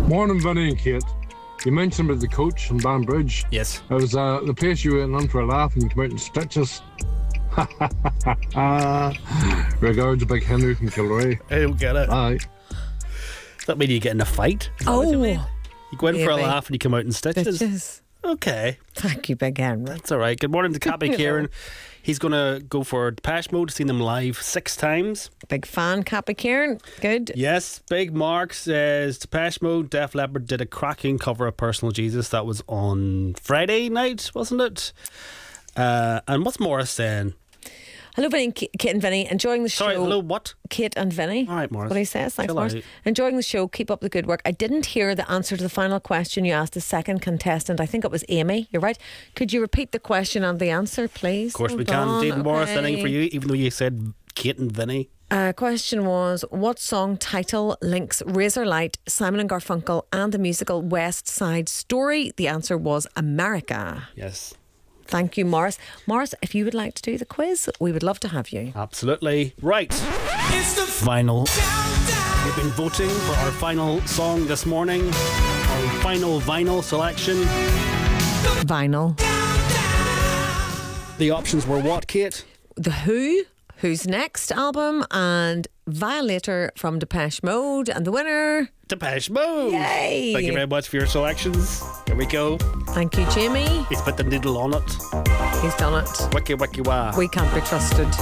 Morning, Vinny and Kate. You mentioned about the coach in Banbridge. Yes. It was the place you went on for a laugh and you came out in stitches. Regards, Big Henry from Kilroy. I don't get it. Aye. Does that mean you get in a fight? Is that what you mean? You go in for a Maybe. laugh and you come out in stitches? Bitches. Okay. Thank you, Big Henry. That's all right. Good morning to Cappy Kieran. He's going to go for Depeche Mode. Seen them live 6 times. Big fan, Cappy Kieran. Good. Yes. Big Mark says Depeche Mode, Def Leppard did a cracking cover of Personal Jesus. That was on Friday night, wasn't it? And what's Morris saying? Hello, Vinny, Kate and Vinny. Enjoying the show. Sorry, hello, what? Kate and Vinny. All right, Morris. What he says. Thanks, Chill Morris. out. Enjoying the show. Keep up the good work. I didn't hear the answer to the final question you asked the second contestant. I think it was Amy. You're right. Could you repeat the question and the answer, please? Of course we Hold can. on. David Morris, Okay. anything for you, even though you said Kate and Vinny. Question was, what song title links Razorlight, Simon and Garfunkel and the musical West Side Story? The answer was America. Yes. Thank you, Morris. Morris, if you would like to do the quiz, we would love to have you. Absolutely. Right. Final. We've been voting for our final song this morning. Our final vinyl selection. Vinyl. The options were what, Kate? The Who, Who's Next album, and Violator from Depeche Mode. And the winner... Depeche Mode. Yay! Thank you very much for your selections. Here we go. Thank you, Jamie. He's put the needle on it. He's done it. Wiki wiki wah. We can't be trusted.